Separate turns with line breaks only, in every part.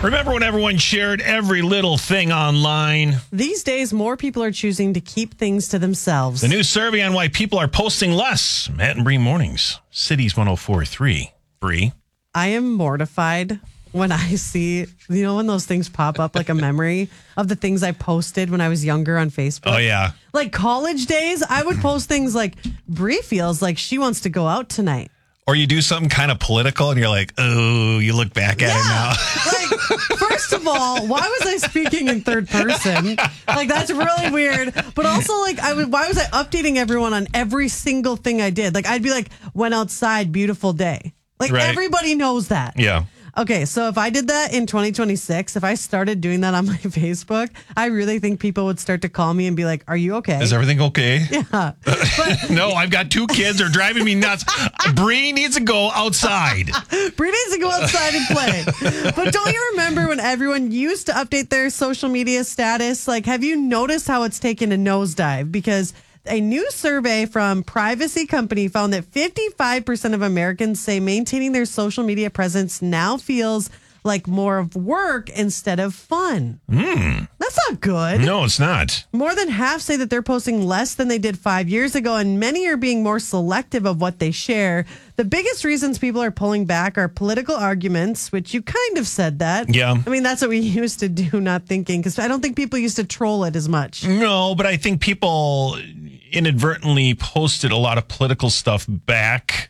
Remember when everyone shared every little thing online?
These days, more people are choosing to keep things to themselves.
The new survey on why people are posting less. Matt and Bree Mornings, Cities 104.3. Bree?
I am mortified when I see, when those things pop up like a memory of the things I posted when I was younger on Facebook.
Oh, yeah.
Like college days, I would post things like, Bree feels like she wants to go out tonight.
Or you do something kind of political and you're like, oh, you look back at it now.
Like, first of all, why was I speaking in third person? Like, that's really weird. But also, like, why was I updating everyone on every single thing I did? Like, I'd be like, went outside, beautiful day. Like,
Right.
Everybody knows that.
Yeah.
Okay, so if I did that in 2026, if I started doing that on my Facebook, I really think people would start to call me and be like, are you okay?
Is everything okay?
Yeah.
No, I've got 2 kids. They're driving me nuts. Bree needs to go outside.
Bree needs to go outside and play. But don't you remember when everyone used to update their social media status? Like, have you noticed how it's taken a nosedive? Because a new survey from Privacy Company found that 55% of Americans say maintaining their social media presence now feels like more of work instead of fun. That's not good.
No, it's not.
More than half say that they're posting less than they did 5 years ago, and many are being more selective of what they share. The biggest reasons people are pulling back are political arguments, which you kind of said that.
Yeah.
I mean, that's what we used to do, not thinking, because I don't think people used to troll it as much.
No, but I think people inadvertently posted a lot of political stuff back,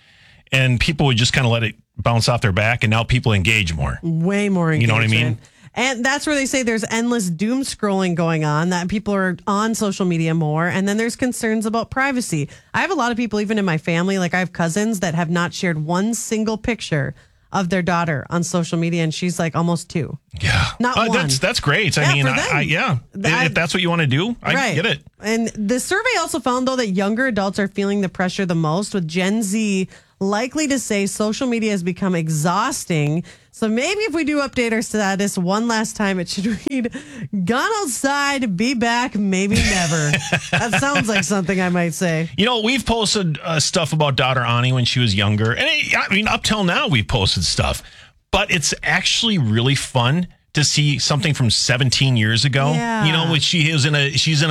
and people would just kind of let it bounce off their back, and now people engage more.
Way more engagement.
You know what I mean?
And that's where they say there's endless doom scrolling going on, that people are on social media more. And then there's concerns about privacy. I have a lot of people, even in my family, like I have cousins that have not shared one single picture of their daughter on social media, and she's like almost 2.
Yeah.
Not one.
That's great.
Yeah,
I mean,
for them.
if that's what you want to do, I get it.
And the survey also found, though, that younger adults are feeling the pressure the most, with Gen Z likely to say social media has become exhausting. So maybe if we do update our status one last time, it should read, gone outside, be back, maybe never. That sounds like something I might say.
You know, we've posted stuff about daughter Ani when she was younger. And up till now, we've posted stuff. But it's actually really fun to see something from 17 years ago.
Yeah.
You know, which she's in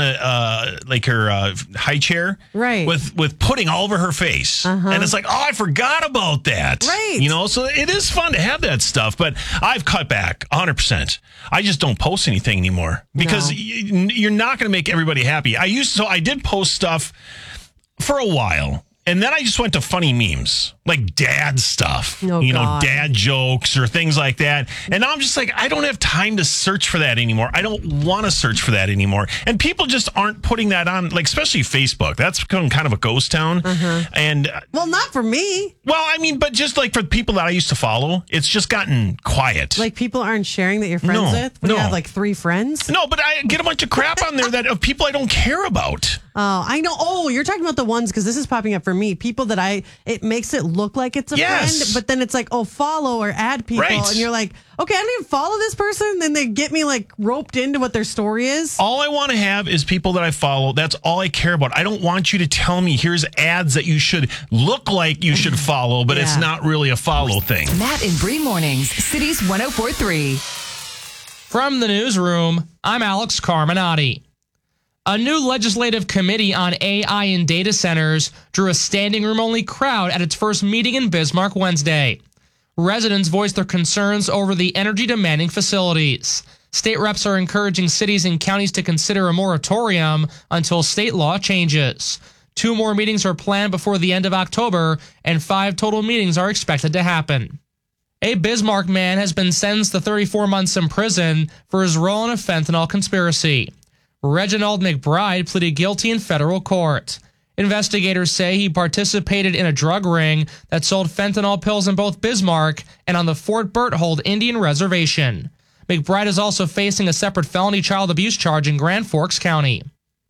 a like her high chair.
Right.
With pudding all over her face. And it's like, oh, I forgot about that.
Right.
You know, so it is fun to have that stuff. But I've cut back 100%. I just don't post anything anymore because you're not going to make everybody happy. I did post stuff for a while. And then I just went to funny memes, like dad stuff, dad jokes or things like that. And now I'm just like, I don't have time to search for that anymore. I don't want to search for that anymore. And people just aren't putting that on, like, especially Facebook. That's become kind of a ghost town. And
well, not for me.
Well, I mean, but just like for the people that I used to follow, it's just gotten quiet.
Like people aren't sharing that you're friends with? When you have like 3 friends?
No, but I get a bunch of crap on there of people I don't care about.
Oh, I know. Oh, you're talking about the ones, because this is popping up for me. People that it makes it look like it's a friend, but then it's like, oh, follow or add people.
Right.
And you're like, okay, I don't even follow this person. Then they get me like roped into what their story is.
All I want to have is people that I follow. That's all I care about. I don't want you to tell me here's ads that you should look like you should follow, but it's not really a follow thing.
Matt and Bree Mornings, Cities 104.3.
From the newsroom, I'm Alex Carminati. A new legislative committee on AI and data centers drew a standing room only crowd at its first meeting in Bismarck Wednesday. Residents voiced their concerns over the energy demanding facilities. State reps are encouraging cities and counties to consider a moratorium until state law changes. 2 more meetings are planned before the end of October, and 5 total meetings are expected to happen. A Bismarck man has been sentenced to 34 months in prison for his role in a fentanyl conspiracy. Reginald McBride pleaded guilty in federal court. Investigators say he participated in a drug ring that sold fentanyl pills in both Bismarck and on the Fort Berthold Indian Reservation. McBride is also facing a separate felony child abuse charge in Grand Forks County.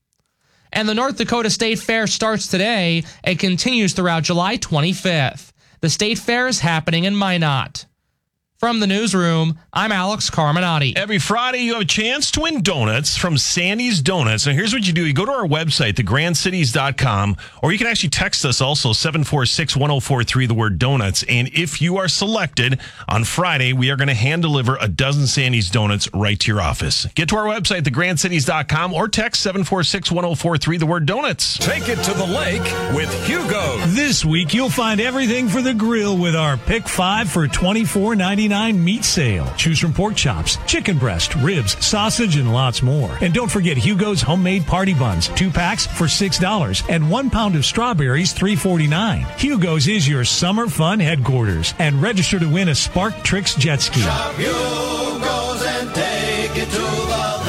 And the North Dakota State Fair starts today and continues throughout July 25th. The State Fair is happening in Minot. From the newsroom, I'm Alex Carminati.
Every Friday, you have a chance to win donuts from Sandy's Donuts. And here's what you do. You go to our website, thegrandcities.com, or you can actually text us also, 746-1043, the word donuts. And if you are selected on Friday, we are going to hand deliver a dozen Sandy's Donuts right to your office. Get to our website, thegrandcities.com, or text 746-1043, the word donuts.
Take it to the lake with Hugo.
This week, you'll find everything for the grill with our Pick 5 for $24.99 meat sale. Choose from pork chops, chicken breast, ribs, sausage, and lots more. And don't forget Hugo's homemade party buns, 2 packs for $6, and 1 pound of strawberries, $3.49. Hugo's is your summer fun headquarters. And register to win a Spark Tricks jet ski.
Shop Hugo's and take it to the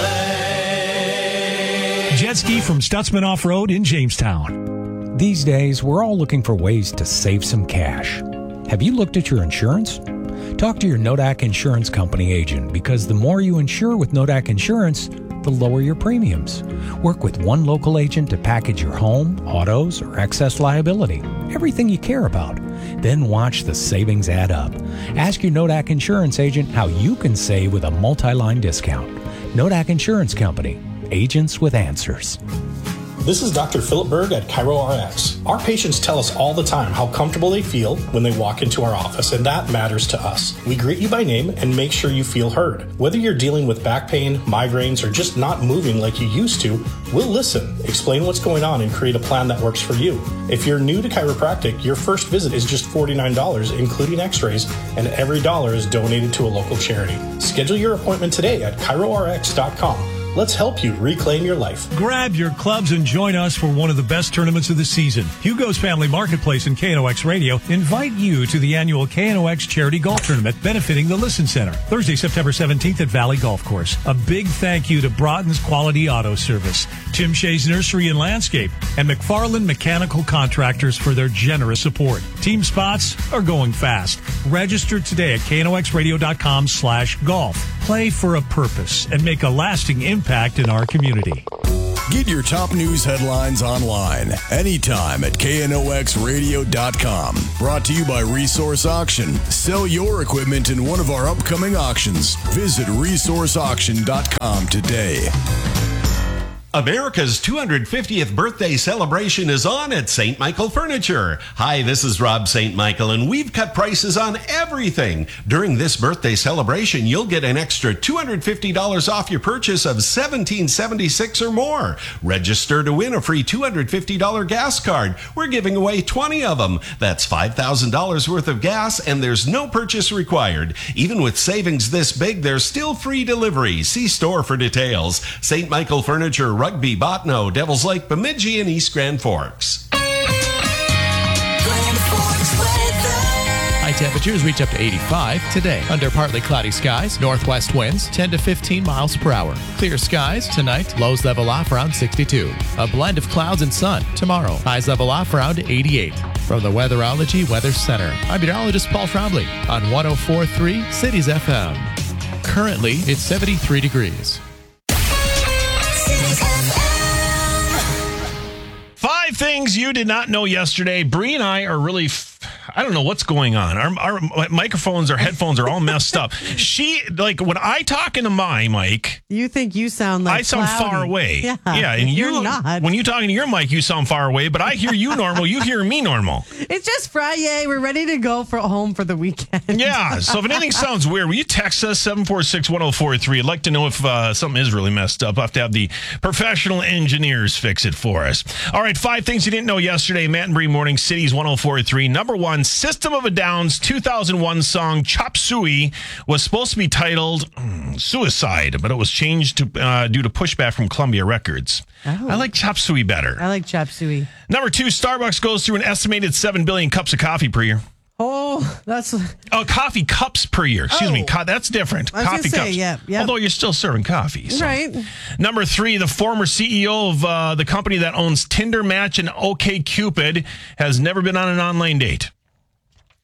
lake.
Jet ski from Stutzman Off-Road in Jamestown.
These days, we're all looking for ways to save some cash. Have you looked at your insurance? Talk to your Nodak Insurance Company agent, because the more you insure with Nodak Insurance, the lower your premiums. Work with one local agent to package your home, autos, or excess liability, everything you care about. Then watch the savings add up. Ask your Nodak Insurance agent how you can save with a multi-line discount. Nodak Insurance Company, agents with answers.
This is Dr. Philip Berg at Cairo RX. Our patients tell us all the time how comfortable they feel when they walk into our office, and that matters to us. We greet you by name and make sure you feel heard. Whether you're dealing with back pain, migraines, or just not moving like you used to, we'll listen, explain what's going on, and create a plan that works for you. If you're new to chiropractic, your first visit is just $49, including x-rays, and every dollar is donated to a local charity. Schedule your appointment today at ChiroRx.com. Let's help you reclaim your life.
Grab your clubs and join us for one of the best tournaments of the season. Hugo's Family Marketplace and KNOX Radio invite you to the annual KNOX Charity Golf Tournament benefiting the Listen Center, Thursday, September 17th at Valley Golf Course. A big thank you to Broughton's Quality Auto Service, Tim Shea's Nursery and Landscape, and McFarland Mechanical Contractors for their generous support. Team spots are going fast. Register today at knoxradio.com/golf. Play for a purpose and make a lasting impact in our community.
Get your top news headlines online anytime at knoxradio.com. Brought to you by Resource Auction. Sell your equipment in one of our upcoming auctions. Visit resourceauction.com today.
America's 250th birthday celebration is on at St. Michael Furniture. Hi, this is Rob St. Michael, and we've cut prices on everything. During this birthday celebration, you'll get an extra $250 off your purchase of $17.76 or more. Register to win a free $250 gas card. We're giving away 20 of them. That's $5,000 worth of gas, and there's no purchase required. Even with savings this big, there's still free delivery. See store for details. St. Michael Furniture, Rugby, Botno, Devils Lake, Bemidji, and East Grand Forks.
High temperatures reach up to 85 today. Under partly cloudy skies, northwest winds 10 to 15 miles per hour. Clear skies tonight, lows level off around 62. A blend of clouds and sun tomorrow. Highs level off around 88. From the Weatherology Weather Center, I'm meteorologist Paul Trombley on 104.3 Cities FM. Currently, it's 73 degrees.
5 things you did not know yesterday. Bree and I are really, I don't know what's going on. Our microphones, our headphones are all messed up. When I talk into my mic,
you think you sound like
I sound
cloudy.
far away.
Yeah,
and
you're not.
When you talk into your mic, you sound far away, but I hear you normal. You hear me normal.
It's just Friday. We're ready to go home for the weekend.
Yeah. So if anything sounds weird, will you text us 746-1043? I'd like to know if something is really messed up. I'll have to have the professional engineers fix it for us. All right. 5 things you didn't know yesterday. Matt and Bree Morning, Cities 104.3. Number 1, System of a Down's 2001 song Chop Suey was supposed to be titled Suicide, but it was changed due to pushback from Columbia Records.
Oh.
I like Chop Suey better.
I like Chop Suey.
Number 2, Starbucks goes through an estimated 7 billion cups of coffee per year.
Oh, that's...
Oh, coffee cups per year. Excuse me. That's different.
I was
coffee
gonna say,
cups.
yeah.
Although you're still serving coffee. So.
Right.
Number 3, the former CEO of the company that owns Tinder, Match, and OkCupid has never been on an online date.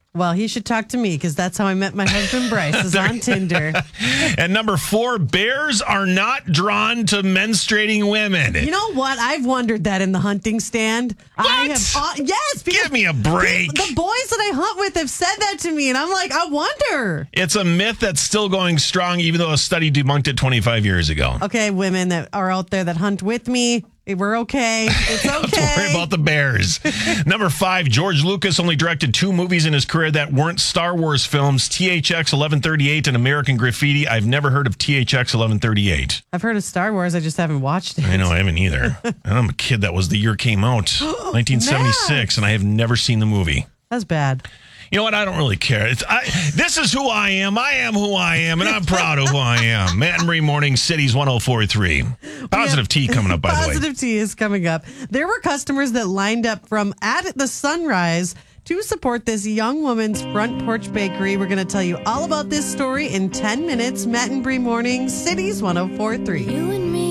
Well, he should talk to me because that's how I met my husband, Bryce, is on Tinder.
And number 4, bears are not drawn to menstruating women.
You know what? I've wondered that in the hunting stand. Yes, because
give me a break.
The boys that I hunt with have said that to me, and I'm like, I wonder.
It's a myth that's still going strong, even though a study debunked it 25 years ago.
Okay, women that are out there that hunt with me, we're okay. It's okay.
Don't worry about the bears. Number 5, George Lucas only directed 2 movies in his career that weren't Star Wars films, THX 1138 and American Graffiti. I've never heard of THX 1138.
I've heard of Star Wars. I just haven't watched it.
I know, I haven't either. I'm a kid that was the year it came out, 1976, and I have never seen the movie.
That's bad.
You know what? I don't really care. This is who I am. I am who I am, and I'm proud of who I am. Matt and Marie Morning, Cities 104.3. Positive Tea coming up, by the way.
Positive Tea is coming up. There were customers that lined up from at the sunrise to support this young woman's front porch bakery. We're going to tell you all about this story in 10 minutes. Matt and Marie Morning, Cities 104.3.